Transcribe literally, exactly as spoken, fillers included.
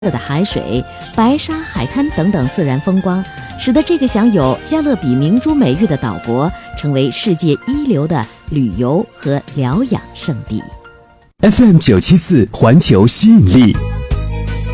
色的海水、白沙海滩等等自然风光，使得这个享有加勒比明珠美誉的岛国成为世界一流的旅游和疗养胜地。 F M 九七四环球吸引力